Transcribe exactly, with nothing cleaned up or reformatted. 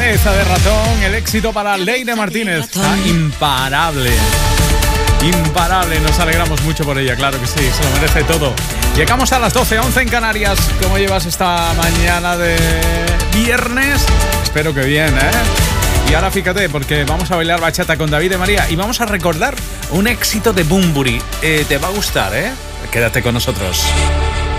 cabeza de ratón, el éxito para Leire Martínez. Está imparable. Imparable, nos alegramos mucho por ella, claro que sí, se lo merece todo. Llegamos a las doce, once en Canarias. ¿Cómo llevas esta mañana de viernes? Espero que bien, ¿eh? Y ahora fíjate, porque vamos a bailar bachata con David de María y vamos a recordar un éxito de Bunbury. Eh, te va a gustar, ¿eh? Quédate con nosotros.